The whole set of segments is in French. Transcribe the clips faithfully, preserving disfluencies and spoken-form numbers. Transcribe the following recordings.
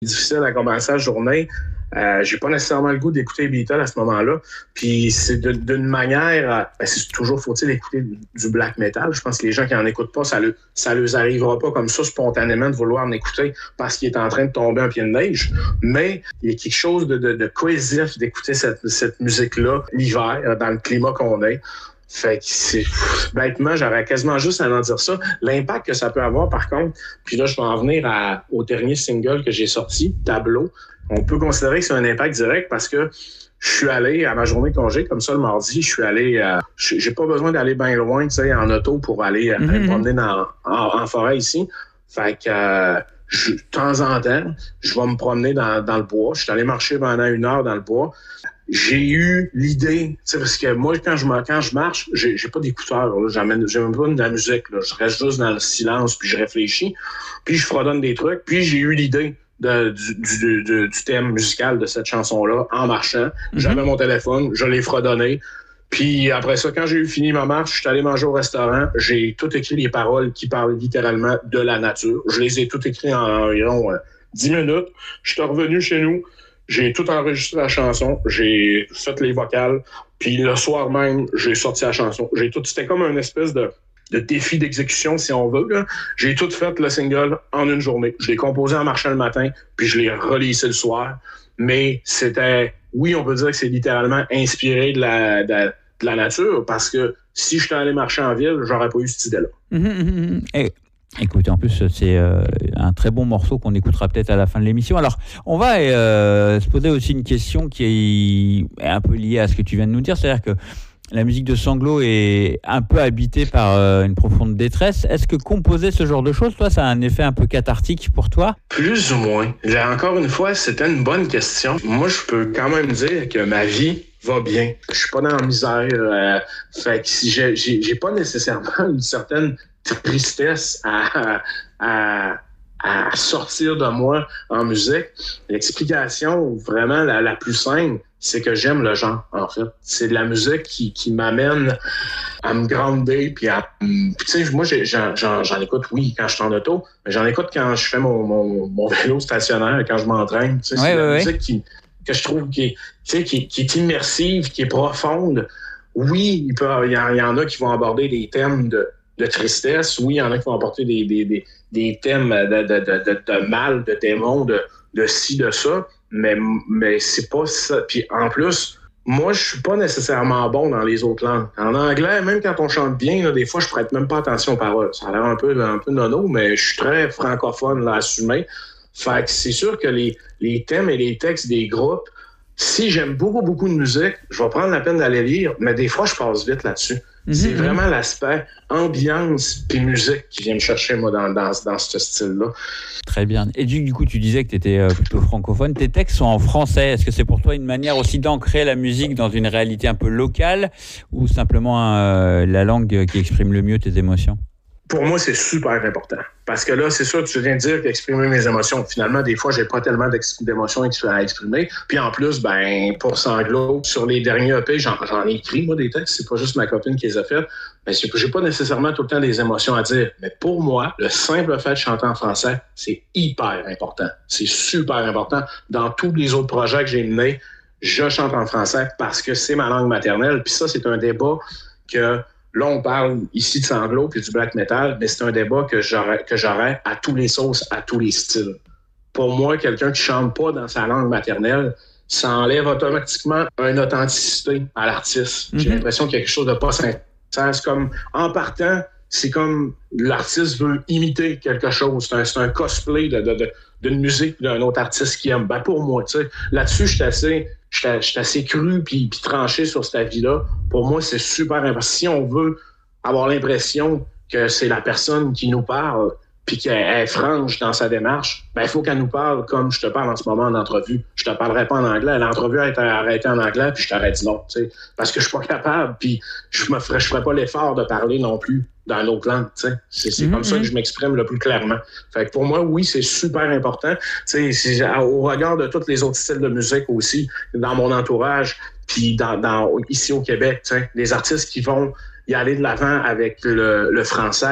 difficile à commencer la journée. Euh, j'ai pas nécessairement le goût d'écouter les Beatles à ce moment-là. Puis c'est de, d'une manière, ben c'est toujours faut-il écouter du black metal. Je pense que les gens qui en écoutent pas, ça ne ça leur arrivera pas comme ça spontanément de vouloir en écouter parce qu'il est en train de tomber un pied de neige. Mais il y a quelque chose de, de, de cohésif d'écouter cette, cette musique-là l'hiver, dans le climat qu'on est. Fait que c'est, bêtement, j'aurais quasiment juste à en dire ça. L'impact que ça peut avoir, par contre, puis là, je vais en venir à, au dernier single que j'ai sorti, Tableau. On peut considérer que c'est un impact direct parce que je suis allé à ma journée de congé, comme ça, le mardi, je suis allé, euh, j'ai pas besoin d'aller bien loin, tu sais, en auto pour aller, mm-hmm. aller me promener dans, en, en forêt ici. Fait que, euh, je, de temps en temps, je vais me promener dans, dans le bois. Je suis allé marcher pendant une heure dans le bois. J'ai eu l'idée, tu sais, parce que moi, quand je, quand je marche, j'ai, j'ai pas d'écouteurs, là, j'amène, j'aime pas de la musique, là. Je reste juste dans le silence, puis je réfléchis, puis je fredonne des trucs, puis j'ai eu l'idée de, du, du, du, du thème musical de cette chanson-là en marchant. Mm-hmm. J'avais mon téléphone, je l'ai fredonné, puis après ça, quand j'ai eu fini ma marche, je suis allé manger au restaurant, j'ai tout écrit les paroles qui parlent littéralement de la nature. Je les ai toutes écrites en environ euh, dix minutes. Je suis revenu chez nous. J'ai tout enregistré la chanson, j'ai fait les vocales, puis le soir même, j'ai sorti la chanson. J'ai tout, c'était comme un espèce de, de défi d'exécution, si on veut, là. J'ai tout fait le single en une journée. Je l'ai composé en marchant le matin, puis je l'ai releasé le soir. Mais c'était, oui, on peut dire que c'est littéralement inspiré de la, de, de la nature, parce que si j'étais allé marcher en ville, j'aurais pas eu cette idée-là. Mmh, mmh, et... Écoutez, en plus, c'est euh, un très bon morceau qu'on écoutera peut-être à la fin de l'émission. Alors, on va euh, se poser aussi une question qui est un peu liée à ce que tu viens de nous dire, c'est-à-dire que la musique de Sanglot est un peu habitée par euh, une profonde détresse. Est-ce que composer ce genre de choses, toi, ça a un effet un peu cathartique pour toi? Plus ou moins. Là, encore une fois, c'était une bonne question. Moi, je peux quand même dire que ma vie va bien. Je suis pas dans la misère. Euh, fait que si j'ai, j'ai, j'ai pas nécessairement une certaine tristesse à, à, à sortir de moi en musique. L'explication vraiment la, la plus simple, c'est que j'aime le genre, en fait. C'est de la musique qui, qui m'amène à me grounder, puis à... Tu sais, moi, j'ai, j'en, j'en, j'en écoute, oui, quand je suis en auto, mais j'en écoute quand je fais mon, mon, mon vélo stationnaire, quand je m'entraîne. Tu sais, c'est ouais, de la ouais, musique ouais. qui, que je trouve qui est, tu sais, qui, qui est immersive, qui est profonde. Oui, il, peut, il, y en, il y en a qui vont aborder des thèmes de de tristesse. Oui, il y en a qui vont apporter des, des, des, des thèmes de, de, de, de, de mal, de démons, de, de ci, de ça, mais, mais c'est pas ça. Puis en plus, moi, je suis pas nécessairement bon dans les autres langues. En anglais, même quand on chante bien, là, des fois, je prête même pas attention aux paroles. Ça a l'air un peu, un peu nono, mais je suis très francophone, là, assumé. Fait que c'est sûr que les, les thèmes et les textes des groupes, si j'aime beaucoup, beaucoup de musique, je vais prendre la peine d'aller lire, mais des fois, je passe vite là-dessus. Mm-hmm. C'est vraiment l'aspect ambiance puis musique qui vient me chercher, moi, dans, dans, dans ce style-là. Très bien. Et du, du coup, tu disais que tu étais plutôt francophone. Tes textes sont en français. Est-ce que c'est pour toi une manière aussi d'ancrer la musique dans une réalité un peu locale ou simplement euh, la langue qui exprime le mieux tes émotions? Pour moi, c'est super important. Parce que là, c'est sûr, tu viens de dire qu'exprimer mes émotions. Finalement, des fois, j'ai pas tellement d'émotions à exprimer. Puis en plus, ben, pour Sanglot, sur les derniers E P, j'en, j'en ai écrit, moi, des textes. C'est pas juste ma copine qui les a fait. Mais c'est que j'ai pas nécessairement tout le temps des émotions à dire. Mais pour moi, le simple fait de chanter en français, c'est hyper important. C'est super important. Dans tous les autres projets que j'ai menés, je chante en français parce que c'est ma langue maternelle. Puis ça, c'est un débat que... Là, on parle ici de Sanglot puis du black metal, mais c'est un débat que j'aurais, que j'aurais à tous les sauces, à tous les styles. Pour moi, quelqu'un qui chante pas dans sa langue maternelle, ça enlève automatiquement une authenticité à l'artiste. Mm-hmm. J'ai l'impression qu'il y a quelque chose de pas sincère. C'est comme, en partant, c'est comme l'artiste veut imiter quelque chose. C'est un, c'est un cosplay de, de, de, d'une musique d'un autre artiste qui aime. Ben pour moi, tu sais, là-dessus, je suis assez... Je suis assez cru puis, puis tranché sur cette avis-là. Pour moi, c'est super important. Si on veut avoir l'impression que c'est la personne qui nous parle puis qu'elle est franche dans sa démarche, ben il faut qu'elle nous parle comme je te parle en ce moment en entrevue. Je te parlerai pas en anglais. L'entrevue a été arrêtée en anglais puis je t'aurais dit non, tu sais, parce que je suis pas capable puis je me ferais, je ferais pas l'effort de parler non plus dans l'autre langue, tu sais. C'est, c'est mm-hmm. comme ça que je m'exprime le plus clairement. Fait que pour moi, oui, c'est super important. Tu sais, au regard de tous les autres styles de musique aussi, dans mon entourage, puis dans, dans, ici au Québec, tu sais, les artistes qui vont y aller de l'avant avec le, le français,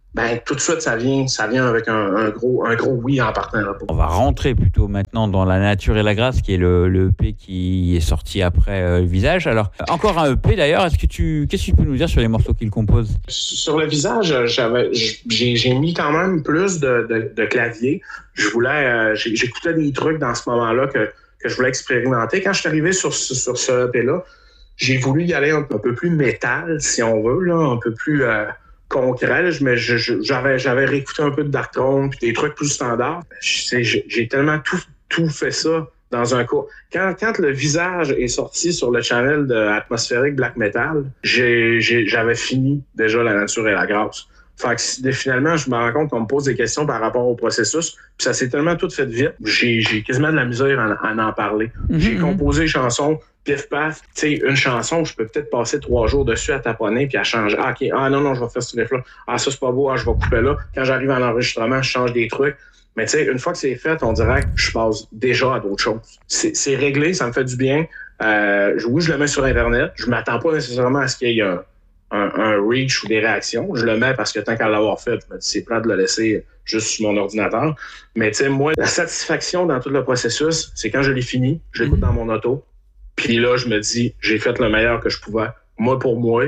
ben tout de suite, ça vient, ça vient avec un, un gros, un gros oui en partant. Là. On va rentrer plutôt maintenant dans La Nature et la Grâce, qui est le, le E P qui est sorti après euh, le Visage. Alors, encore un E P d'ailleurs. Est-ce que tu, qu'est-ce que tu peux nous dire sur les morceaux qu'il compose? Sur le Visage, j'avais, j'ai, j'ai mis quand même plus de, de, de clavier. Je voulais, euh, j'écoutais des trucs dans ce moment-là que, que je voulais expérimenter. Quand je suis arrivé sur, sur ce E P-là, j'ai voulu y aller un, un peu plus métal, si on veut, là, un peu plus euh, concret. Mais je, je, j'avais, j'avais réécouté un peu de Darkthrone puis des trucs plus standards. Je, j'ai, j'ai tellement tout, tout fait ça dans un cours. Quand, quand le Visage est sorti sur le channel de Atmosphérique Black Metal, j'ai, j'ai, j'avais fini déjà La Nature et la Grâce. Fait que finalement, je me rends compte qu'on me pose des questions par rapport au processus, puis ça s'est tellement tout fait vite, j'ai, j'ai quasiment de la misère à, à en parler. Mm-hmm. J'ai composé une chanson, pif paf, tu sais, une chanson, je peux peut-être passer trois jours dessus à taponner puis à changer. Ah, ok, ah non, non, je vais faire ce riff-là. Ah, ça, c'est pas beau, ah, je vais couper là. Quand j'arrive à l'enregistrement, je change des trucs. Mais tu sais, une fois que c'est fait, on dirait que je passe déjà à d'autres choses. C'est, c'est réglé, ça me fait du bien. Euh, oui, je le mets sur Internet. Je m'attends pas nécessairement à ce qu'il y ait un Un, un reach ou des réactions. Je le mets parce que tant qu'à l'avoir fait, je me dis c'est plat de le laisser juste sur mon ordinateur. Mais tu sais, moi, la satisfaction dans tout le processus, c'est quand je l'ai fini, je l'écoute dans mon auto, puis là, je me dis, j'ai fait le meilleur que je pouvais. Moi, pour moi,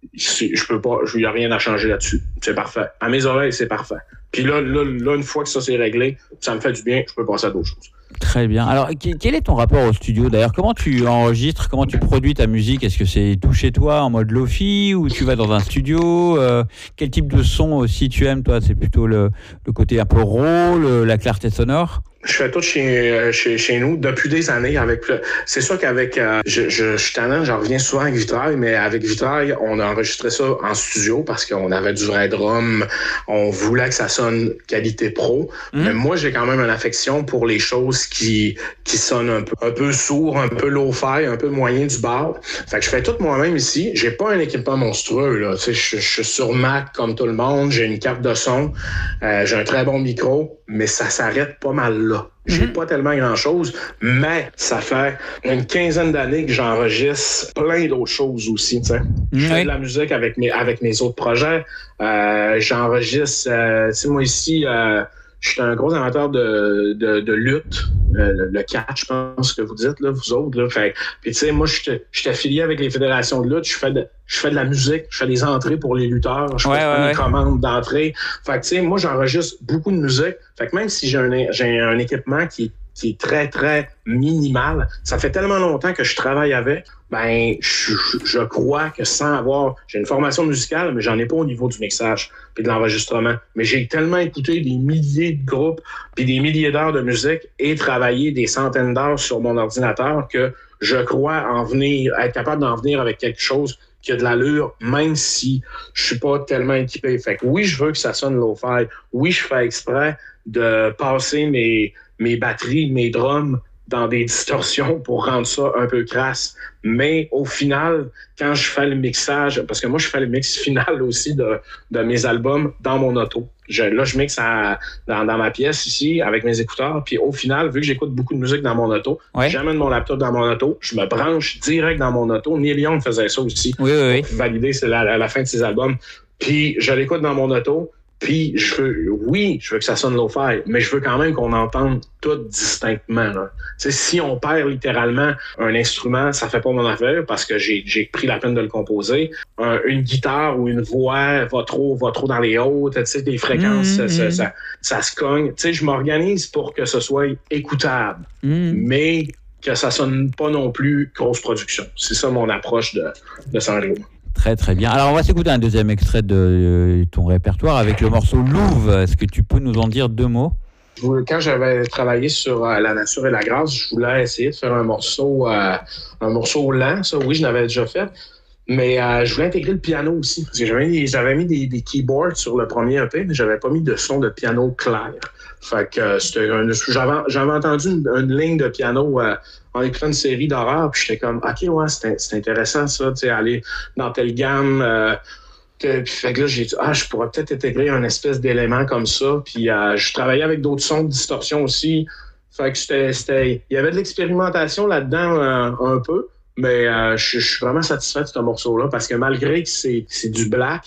je peux pas, il n'y a rien à changer là-dessus. C'est parfait. À mes oreilles, c'est parfait. Puis là, là, là, une fois que ça c'est réglé, ça me fait du bien, je peux passer à d'autres choses. Très bien. Alors, quel est ton rapport au studio d'ailleurs? Comment tu enregistres, comment tu produis ta musique? Est-ce que c'est tout chez toi en mode lofi ou tu vas dans un studio? euh, Quel type de son aussi tu aimes toi? C'est plutôt le, le côté un peu raw, le, la clarté sonore? Je fais tout chez, chez, chez nous depuis des années. Avec c'est sûr qu'avec euh, je, je, je suis tannant, j'en reviens souvent avec Vitrail, mais avec Vitrail, on a enregistré ça en studio parce qu'on avait du vrai drum. On voulait que ça sonne qualité pro. Mmh. Mais moi, j'ai quand même une affection pour les choses qui qui sonnent un peu un peu sourd, un peu low-fi, un peu moyen du bar. Fait que je fais tout moi-même ici. J'ai pas un équipement monstrueux là. Tu sais, je, je suis sur Mac comme tout le monde. J'ai une carte de son. Euh, j'ai un très bon micro, mais ça s'arrête pas mal là. J'ai mm-hmm. pas tellement grand-chose, mais ça fait une quinzaine d'années que j'enregistre plein d'autres choses aussi. T'sais. Mm-hmm. Je fais de la musique avec mes, avec mes autres projets. Euh, j'enregistre, euh, tu sais, moi ici, euh, je suis un gros amateur de, de, de lutte, euh, le catch, je pense que vous dites, là, vous autres. Là. Fait, puis tu sais, moi, je suis affilié avec les fédérations de lutte, je fais de, je fais de la musique, je fais des entrées pour les lutteurs, je ouais, fais ouais, des ouais. commandes d'entrée. Fait que tu sais, moi, j'enregistre beaucoup de musique. Fait que même si j'ai un, j'ai un équipement qui, qui est très, très minimal, ça fait tellement longtemps que je travaille avec, ben, je, je crois que sans avoir, j'ai une formation musicale, mais j'en ai pas au niveau du mixage puis de l'enregistrement. Mais j'ai tellement écouté des milliers de groupes puis des milliers d'heures de musique et travaillé des centaines d'heures sur mon ordinateur que je crois en venir, être capable d'en venir avec quelque chose qui a de l'allure, même si je suis pas tellement équipé. Fait que oui, je veux que ça sonne low-fi. Oui, je fais exprès de passer mes, mes batteries, mes drums dans des distorsions pour rendre ça un peu crasse. Mais au final, quand je fais le mixage, parce que moi, je fais le mix final aussi de, de mes albums dans mon auto. Je, là, je mixe à, dans, dans ma pièce ici avec mes écouteurs. Puis au final, vu que j'écoute beaucoup de musique dans mon auto, ouais. j'amène mon laptop dans mon auto, je me branche direct dans mon auto. Neil Young faisait ça aussi. Oui, oui, oui. Pour valider c'est la, la fin de ses albums. Puis je l'écoute dans mon auto. Puis, je veux, oui, je veux que ça sonne low-fi, mais je veux quand même qu'on entende tout distinctement. Là. Si on perd littéralement un instrument, ça fait pas mon affaire parce que j'ai, j'ai pris la peine de le composer. Un, une guitare ou une voix va trop, va trop dans les hautes, des fréquences, mmh, ça, mmh. Ça, ça se cogne. T'sais, je m'organise pour que ce soit écoutable, mmh. mais que ça sonne pas non plus grosse production. C'est ça mon approche de, de Sanrio. Très très bien. Alors on va s'écouter un deuxième extrait de ton répertoire avec le morceau Louve. Est-ce que tu peux nous en dire deux mots? Quand j'avais travaillé sur euh, La Nature et la Grâce, je voulais essayer de faire un morceau euh, un morceau lent. Ça, oui, je l'avais déjà fait. Mais euh, je voulais intégrer le piano aussi. Parce que j'avais, j'avais mis des, des keyboards sur le premier E P, mais j'avais pas mis de son de piano clair. Fait que euh, c'était un, j'avais, j'avais entendu une, une ligne de piano euh, en écoutant une série d'horreur, puis j'étais comme, OK, ouais, c'est, c'est intéressant ça, tu sais, aller dans telle gamme. Euh, que, puis fait que là, j'ai dit, ah, je pourrais peut-être intégrer un espèce d'élément comme ça. Puis euh, je travaillais avec d'autres sons de distorsion aussi. Fait que c'était, c'était, il y avait de l'expérimentation là-dedans euh, un peu. Mais euh, je, je suis vraiment satisfait de ce morceau-là parce que malgré que c'est, c'est du black,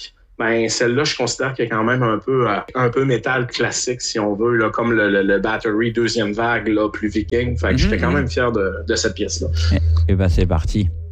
ben celle-là, je considère qu'il y a quand même un peu, euh, un peu métal classique, si on veut, là, comme le, le, le Battery deuxième vague, là, plus viking. Fait que mm-hmm. j'étais quand même fier de, de cette pièce-là. Et, et ben c'est parti.